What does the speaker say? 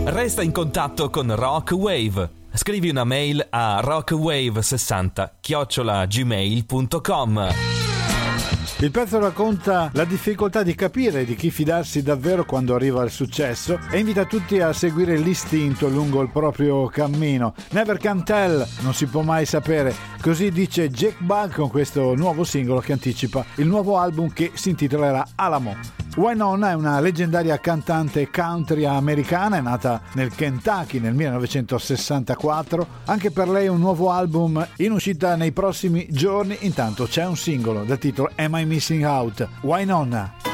Resta in contatto con Rock Wave. Scrivi una mail a rockwave60@gmail.com. Il pezzo racconta la difficoltà di capire di chi fidarsi davvero quando arriva il successo e invita tutti a seguire l'istinto lungo il proprio cammino. Never can tell, non si può mai sapere. Così dice Jake Bugg con questo nuovo singolo che anticipa il nuovo album che si intitolerà Alamo. Wynonna è una leggendaria cantante country americana, è nata nel Kentucky nel 1964. Anche per lei un nuovo album in uscita nei prossimi giorni. Intanto c'è un singolo dal titolo Am I Missing Out? Wynonna.